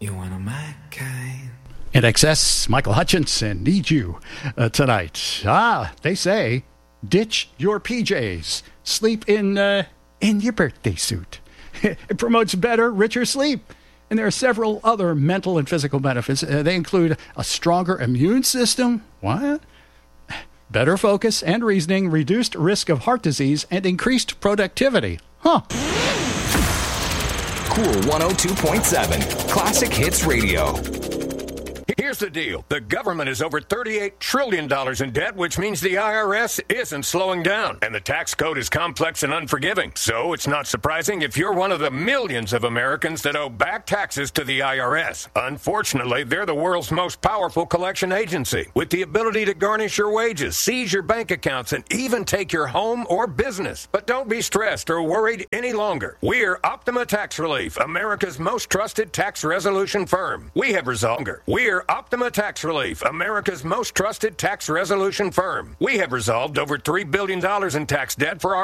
You want my kind. In excess, Michael Hutchinson Need You tonight. They say, ditch your PJs. Sleep in your birthday suit. It promotes better, richer sleep. And there are several other mental and physical benefits. They include a stronger immune system. What? Better focus and reasoning, reduced risk of heart disease, and increased productivity. Huh. Cool 102.7 Classic Hits Radio. Here's the deal. The government is over $38 trillion in debt, which means the IRS isn't slowing down. And the tax code is complex and unforgiving. So it's not surprising if you're one of the millions of Americans that owe back taxes to the IRS. Unfortunately, they're the world's most powerful collection agency, with the ability to garnish your wages, seize your bank accounts, and even take your home or business. But don't be stressed or worried any longer. We're Optima Tax Relief, America's most trusted tax resolution firm. We have resolved. We're Optima Tax Relief, America's most trusted tax resolution firm. We have resolved over $3 billion in tax debt for our